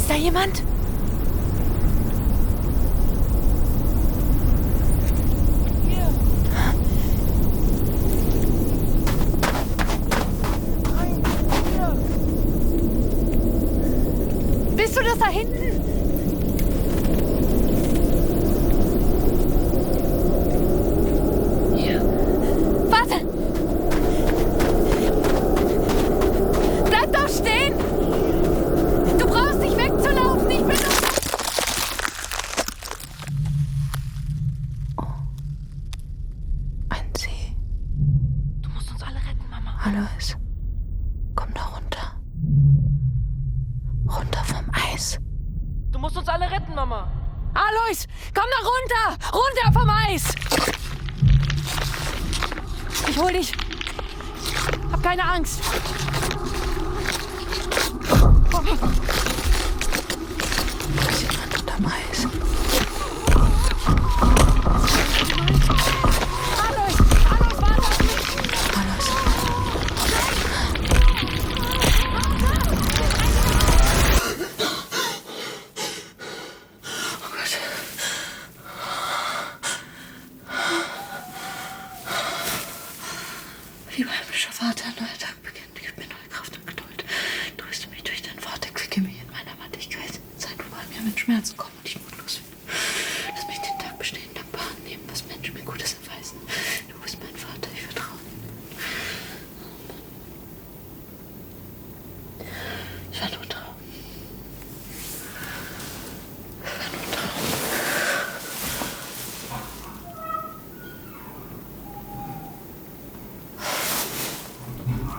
Ist da jemand? Hier. Nein, hier. Bist du das da hinten? Hier. Warte! Bleib doch stehen! Du brauchst nicht wegzulaufen, ich bin doch... Ein See. Du musst uns alle retten, Mama. Alois, komm da runter. Runter vom Eis. Du musst uns alle retten, Mama. Alois, komm da runter! Runter vom Eis! Ich hol dich. Hab keine Angst. Da ist jemand unterm Eis. Alois, warte auf mich! Alois. Oh Gott. Lieber himmlischer Vater, ein neuer Tag beginnt. Gib mir neue Kraft und Geduld. Tröste mich durch dein Wort, erquicke mich in meiner Mattigkeit. Sei du bei mir, wenn Schmerzen kommen.